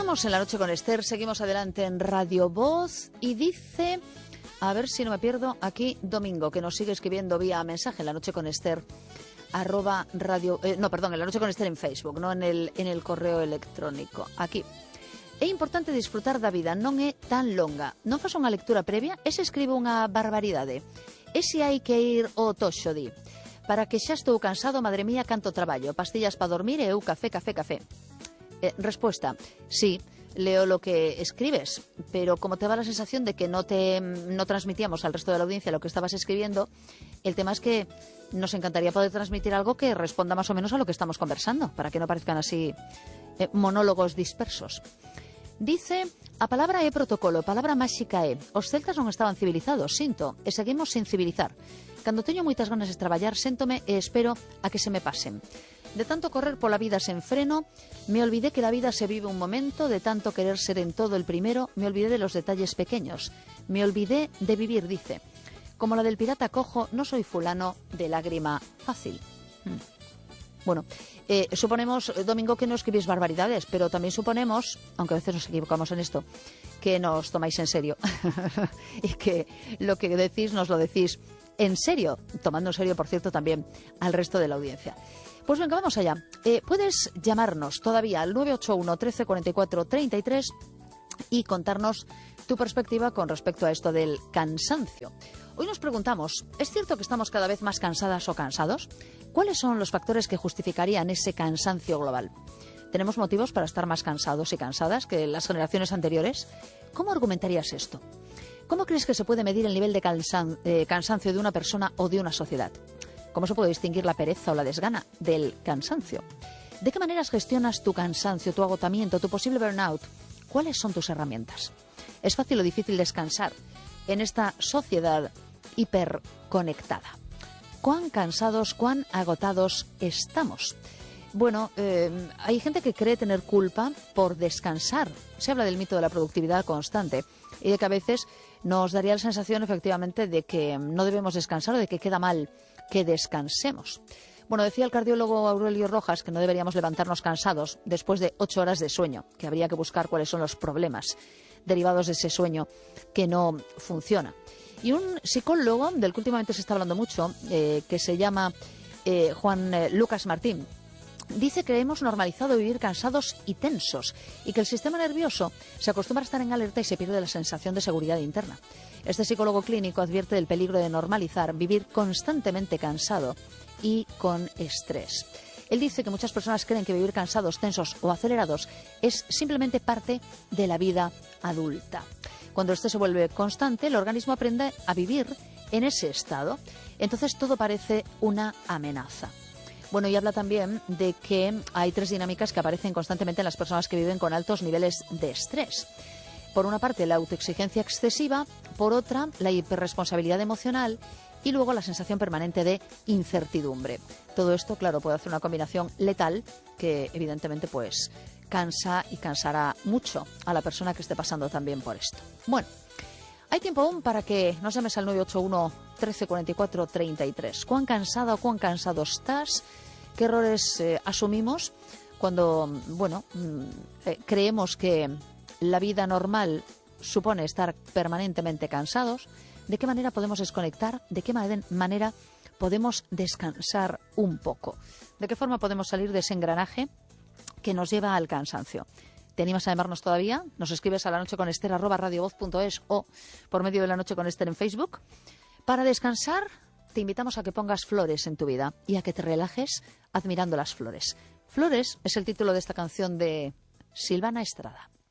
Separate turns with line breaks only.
Estamos en La Noche con Esther, seguimos adelante en Radio Voz y dice, a ver si no me pierdo, aquí Domingo, que nos sigue escribiendo vía mensaje en La Noche con Esther, en La Noche con Esther en Facebook, no en el correo electrónico. Aquí. É importante disfrutar da vida, non é tan longa. Non faz unha lectura previa, e se escribe unha barbaridade. E se hai que ir ao toxo, di. Para que xa estou cansado, madre mía, canto traballo. Pastillas para dormir e eu café. Respuesta, sí, leo lo que escribes, pero como te da la sensación de que no transmitíamos al resto de la audiencia lo que estabas escribiendo, el tema es que nos encantaría poder transmitir algo que responda más o menos a lo que estamos conversando, para que no parezcan así monólogos dispersos. Dice, a palabra é protocolo, palabra máxica é. Os celtas non estaban civilizados, sinto, e seguimos sin civilizar. Cando teño moitas ganas de traballar, séntome e espero a que se me pasen. De tanto correr pola vida sen freno, me olvidé que la vida se vive un momento, de tanto querer ser en todo el primero, me olvidé de los detalles pequeños. Me olvidé de vivir, dice. Como la del pirata cojo, no soy fulano de lágrima fácil. Bueno, suponemos, Domingo, que no escribís barbaridades, pero también suponemos, aunque a veces nos equivocamos en esto, que nos tomáis en serio y que lo que decís nos lo decís en serio, tomando en serio, por cierto, también al resto de la audiencia. Pues venga, vamos allá. Puedes llamarnos todavía al 981 13 44 33 y contarnos tu perspectiva con respecto a esto del cansancio. Hoy nos preguntamos, ¿es cierto que estamos cada vez más cansadas o cansados? ¿Cuáles son los factores que justificarían ese cansancio global? ¿Tenemos motivos para estar más cansados y cansadas que las generaciones anteriores? ¿Cómo argumentarías esto? ¿Cómo crees que se puede medir el nivel de cansancio de una persona o de una sociedad? ¿Cómo se puede distinguir la pereza o la desgana del cansancio? ¿De qué maneras gestionas tu cansancio, tu agotamiento, tu posible burnout? ¿Cuáles son tus herramientas? ¿Es fácil o difícil descansar en esta sociedad hiperconectada? ¿Cuán cansados, cuán agotados estamos? Bueno, hay gente que cree tener culpa por descansar. Se habla del mito de la productividad constante y de que a veces nos daría la sensación, efectivamente, de que no debemos descansar o de que queda mal que descansemos. Bueno, decía el cardiólogo Aurelio Rojas que no deberíamos levantarnos cansados después de 8 horas de sueño, que habría que buscar cuáles son los problemas derivados de ese sueño que no funciona. Y un psicólogo, del que últimamente se está hablando mucho, que se llama Juan Lucas Martín, dice que hemos normalizado vivir cansados y tensos y que el sistema nervioso se acostumbra a estar en alerta y se pierde la sensación de seguridad interna. Este psicólogo clínico advierte del peligro de normalizar vivir constantemente cansado y con estrés. Él dice que muchas personas creen que vivir cansados, tensos o acelerados es simplemente parte de la vida adulta. Cuando esto se vuelve constante, el organismo aprende a vivir en ese estado. Entonces todo parece una amenaza. Bueno, y habla también de que hay 3 dinámicas que aparecen constantemente en las personas que viven con altos niveles de estrés. Por una parte, la autoexigencia excesiva, por otra, la hiperresponsabilidad emocional y luego la sensación permanente de incertidumbre. Todo esto, claro, puede hacer una combinación letal que, evidentemente, pues cansa y cansará mucho a la persona que esté pasando también por esto. Bueno, hay tiempo aún para que nos llames al 981 13 44 33. ¿Cuán cansada o cuán cansado estás? ¿Qué errores asumimos cuando, creemos que la vida normal supone estar permanentemente cansados? ¿De qué manera podemos desconectar? ¿De qué manera podemos descansar un poco? ¿De qué forma podemos salir de ese engranaje que nos lleva al cansancio? ¿Te animas a llamarnos todavía? Nos escribes a lanocheconester@radiovoz.es o por medio de La Noche con Esther en Facebook. Para descansar, te invitamos a que pongas flores en tu vida y a que te relajes admirando las flores. Flores es el título de esta canción de Silvana Estrada.